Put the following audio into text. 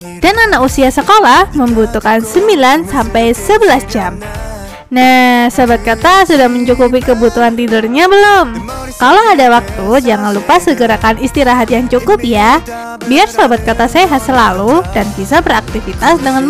Dan anak usia sekolah membutuhkan 9-11 jam. Nah, Sobat Kata sudah mencukupi kebutuhan tidurnya belum? Kalau ada waktu, jangan lupa segerakan istirahat yang cukup ya, biar Sobat Kata sehat selalu dan bisa beraktivitas dengan